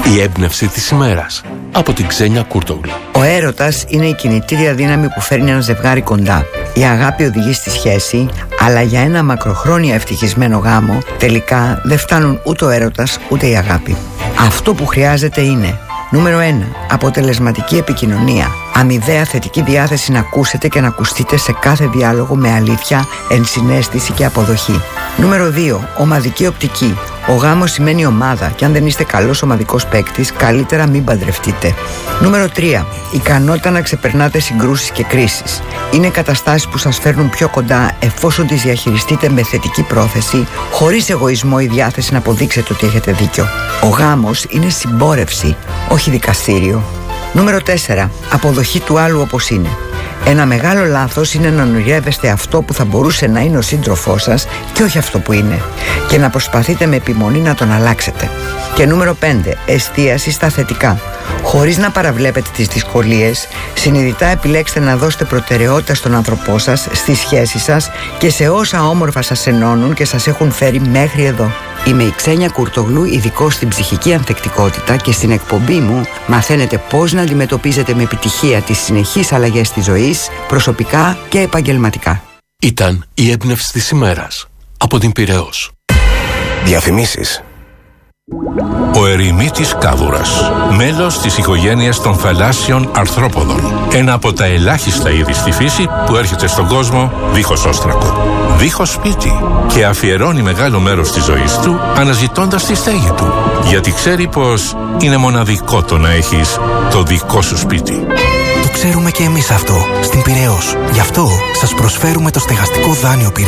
Η έμπνευση της ημέρας από την Ξένια Κούρτογλου. Ο έρωτας είναι η κινητήρια δύναμη που φέρνει ένα ζευγάρι κοντά. Η αγάπη οδηγεί στη σχέση, αλλά για ένα μακροχρόνια ευτυχισμένο γάμο τελικά δεν φτάνουν ούτε ο έρωτας ούτε η αγάπη. Αυτό που χρειάζεται είναι: νούμερο 1. Αποτελεσματική επικοινωνία. Αμοιβαία θετική διάθεση να ακούσετε και να ακουστείτε σε κάθε διάλογο με αλήθεια, ενσυναίσθηση και αποδοχή. Νούμερο 2. Ομαδική οπτική. Ο γάμος σημαίνει ομάδα και αν δεν είστε καλός ομαδικός παίκτης, καλύτερα μην παντρευτείτε. Νούμερο 3. Ικανότητα να ξεπερνάτε συγκρούσεις και κρίσεις. Είναι καταστάσεις που σας φέρνουν πιο κοντά εφόσον τις διαχειριστείτε με θετική πρόθεση, χωρίς εγωισμό ή διάθεση να αποδείξετε ότι έχετε δίκιο. Ο γάμος είναι συμπόρευση, όχι δικαστήριο. Νούμερο 4. Αποδοχή του άλλου όπως είναι. Ένα μεγάλο λάθος είναι να ονειρεύεστε αυτό που θα μπορούσε να είναι ο σύντροφός σας και όχι αυτό που είναι, και να προσπαθείτε με επιμονή να τον αλλάξετε. Και νούμερο 5. Εστίαση στα θετικά. Χωρίς να παραβλέπετε τις δυσκολίες, συνειδητά επιλέξτε να δώσετε προτεραιότητα στον άνθρωπό σας, στη σχέση σας και σε όσα όμορφα σας ενώνουν και σας έχουν φέρει μέχρι εδώ. Είμαι η Ξένια Κούρτογλου, ειδικός στην ψυχική ανθεκτικότητα, και στην εκπομπή μου μαθαίνετε πώς να αντιμετωπίζετε με επιτυχία τις συνεχείς αλλαγές της ζωής, προσωπικά και επαγγελματικά. Ήταν η έμπνευση της ημέρας από την Πειραιώς. Διαφημίσεις. Ο ερημίτης κάβουρας, μέλος της οικογένειας των θαλάσσιων αρθρόποδων. Ένα από τα ελάχιστα είδη στη φύση που έρχεται στον κόσμο δίχως όστρακο, δίχως σπίτι, και αφιερώνει μεγάλο μέρος της ζωής του αναζητώντας τη στέγη του, γιατί ξέρει πως είναι μοναδικό το να έχεις το δικό σου σπίτι. Το ξέρουμε και εμείς αυτό στην Πειραιώς. Γι' αυτό σας προσφέρουμε το στεγαστικό δάνειο Πειραιώς.